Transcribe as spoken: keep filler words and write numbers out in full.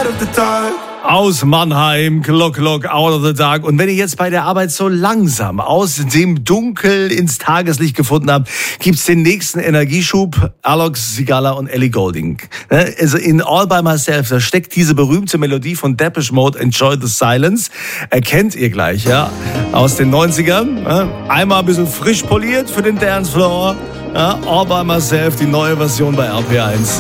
out of the dark. Aus Mannheim, Clock, Clock, Out of the Dark. Und wenn ihr jetzt bei der Arbeit so langsam aus dem Dunkel ins Tageslicht gefunden habt, gibt's den nächsten Energieschub. Alok Sigala und Ellie Goulding. Also in All By Myself, da steckt diese berühmte Melodie von Depeche Mode, Enjoy the Silence. Erkennt ihr gleich, ja? Aus den neunzigern. Einmal ein bisschen frisch poliert für den Dancefloor. All By Myself, die neue Version bei R P eins.